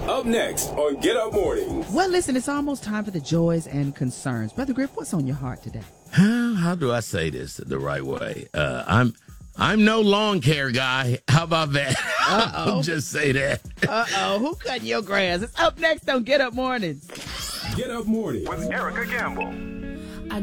Up next on Get Up Mornings. Well, listen, it's almost time for the joys and concerns. Brother Griff, what's on your heart today? How do I say this the right way? I'm no lawn care guy. How about that? I'll just say that. Who cutting your grass? It's up next on Get Up Mornings. Get Up Mornings with Erica Gamble.